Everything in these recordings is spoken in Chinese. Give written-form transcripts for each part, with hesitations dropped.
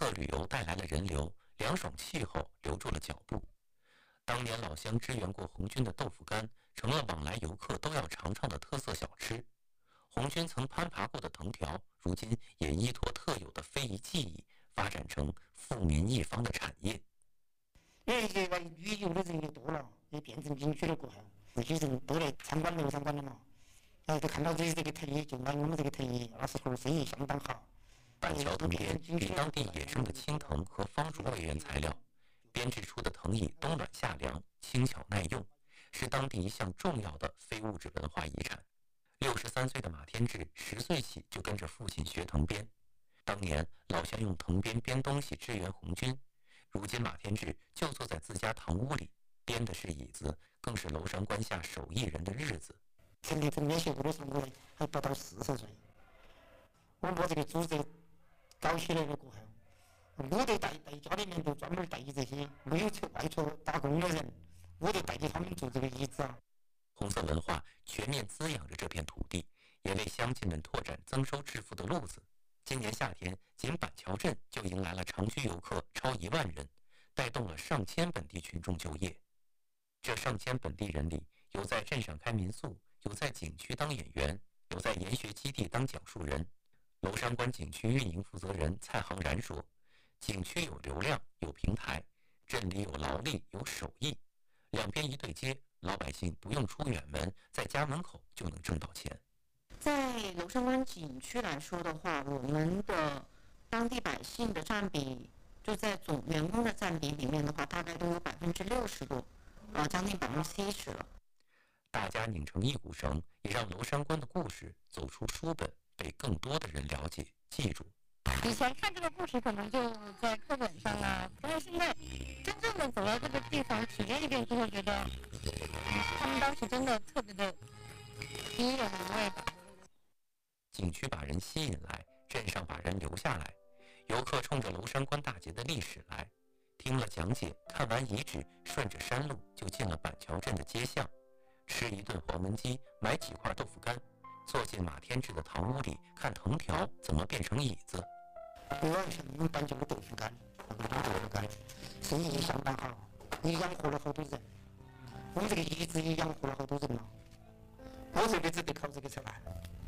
客旅游带来了人流，凉爽气候留住了脚步。当年老乡支援过红军的豆腐干，成了往来游客都要尝尝的特色小吃。红军曾攀爬过的藤条，如今也依托特有的非遗技艺，发展成富民一方的产业。 因为这个旅游的人也多了，也变成景区了过后，这些人都来参观楼上馆了嘛。都看到这个藤艺，就买我们这个藤艺，20盒生意相当好。 板桥藤编以当地野生的青藤和芳竹为原材料，编制出的藤艺冬暖夏凉，轻巧耐用，是当地一项重要的非物质文化遗产。63岁的马天志10岁起就跟着父亲学藤编，当年老乡用藤编编东西支援红军，如今马天志就坐在自家堂屋里，编的是椅子，更是娄山关下手艺人的日子。 成立藤编协会的时候，我还不到40岁，我把这个组织搞起来了过后，我得带家里面都专门带这些没有去外出打工的人，我得带给他们做这个椅子啊。 红色文化全面滋养着这片土地，也为乡亲们拓展增收致富的路子。今年夏天，仅板桥镇就迎来了常居游客超1万人，带动了上千本地群众就业。这上千本地人里，有在镇上开民宿，有在景区当演员，有在研学基地当讲述人。娄山关景区运营负责人蔡航然说：“景区有流量，有平台，镇里有劳力，有手艺，两边一对接，老百姓不用出远门，在家门口就能挣到钱。” 在娄山关景区来说的话，我们的当地百姓的占比，就在总员工的占比里面的话，大概都有60%多，将近70%了。 大家拧成一股绳，也让娄山关的故事走出书本，被更多的人了解、记住。 以前看这个故事可能就在课本上啊，但是现在真正的走到这个地方体验一遍之后，觉得他们当时真的特别的引人回味吧。 景区把人吸引来，镇上把人留下来。游客冲着娄山关大捷的历史来，听了讲解，看完遗址，顺着山路就进了板桥镇的街巷，吃一顿黄焖鸡，买几块豆腐干，坐进马天志的堂屋里，看藤条怎么变成椅子。 我像我们板桥的豆腐干，生意相当好，也养活了好多人。我们这个椅子也养活了好多人了。我这辈子得靠这个吃饭。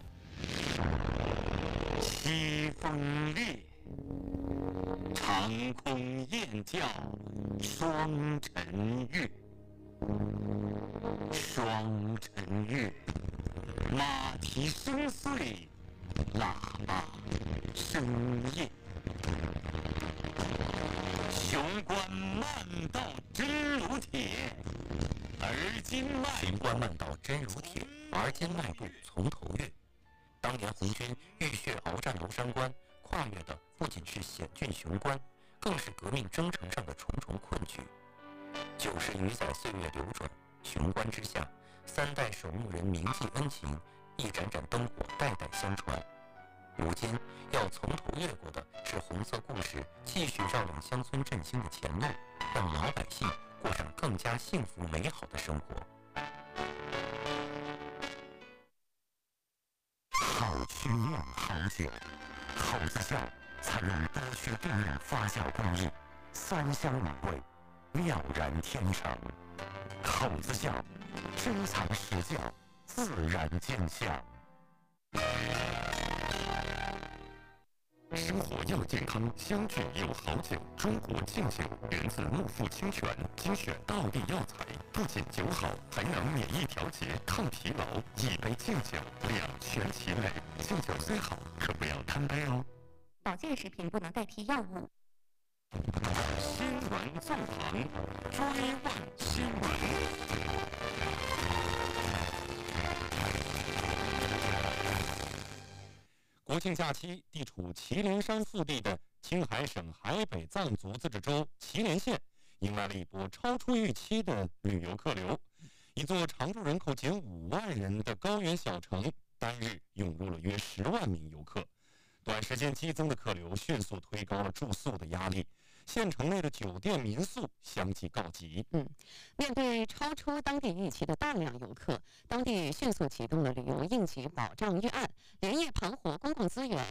西风烈，长空雁叫双晨月，双晨月，马蹄声碎，喇叭声咽。雄关漫道真如铁，而今雄关漫道真如铁，而今迈步从头越。当年红军浴血鏖战娄山关，跨越的不仅是险峻雄关，更是革命征程上的重重困局。90余载岁月流转，雄关之下，3代守墓人铭记恩情，一盏盏灯火代代相传。如今要从头越过的是红色故事继续照亮乡村振兴的前路，让老百姓过上更加幸福美好的生活。 好曲酿好酒，口子窖采用多区定量发酵工艺，酸香美味，妙然天成。口子窖珍藏实窖，自然见效。生活要健康，香聚有好酒。中国劲酒源自牧阜清泉，精选道地药材，不仅酒好，还能免疫调节、抗疲劳。一杯劲酒，两全其美。劲酒虽好，可不要贪杯哦。 保健食品不能代替药物。 新闻纵横，追问新闻。 国庆假期，地处祁连山腹地的青海省海北藏族自治州祁连县，迎来了一波超出预期的旅游客流。一座常住人口仅5万人的高原小城，单日涌入了约10万名游客。短时间激增的客流迅速推高了住宿的压力，县城内的酒店民宿相继告急。 面对超出当地预期的大量游客，当地迅速启动了旅游应急保障预案，连夜盘活公共资源，